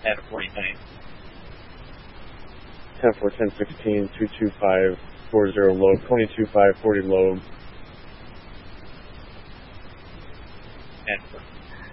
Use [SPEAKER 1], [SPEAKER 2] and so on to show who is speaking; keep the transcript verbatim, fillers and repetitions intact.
[SPEAKER 1] ten forty nine.
[SPEAKER 2] ten four, ten sixteen, two two five, four zero low, twenty-two five, forty low.
[SPEAKER 1] ten four.